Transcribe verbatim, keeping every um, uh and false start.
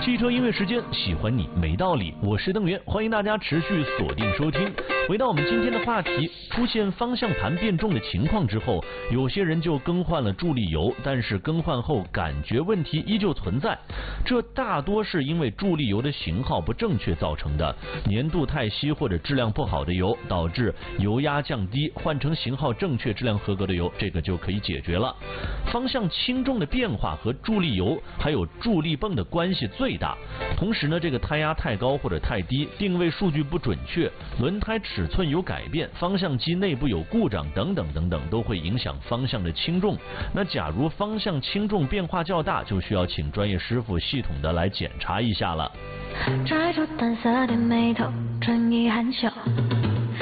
汽车音乐时间，喜欢你没道理，我是邓源，欢迎大家持续锁定收听。回到我们今天的话题，出现方向盘变重的情况之后，有些人就更换了助力油，但是更换后感觉问题依旧存在，这大多是因为助力油的型号不正确造成的，粘度太稀或者质量不好的油，导致油压降低，换成型号正确、质量合格的油，这个就可以解决了。方向轻重的变化和助力油还有助力泵的关系最大，同时呢，这个胎压太高或者太低，定位数据不准确，轮胎尺寸有改变，方向机内部有故障等等等等，都会影响方向的轻重。那假如方向轻重变化较大，就需要请专业师傅系统的来检查一下了。 拽住淡色的眉头，春意含羞，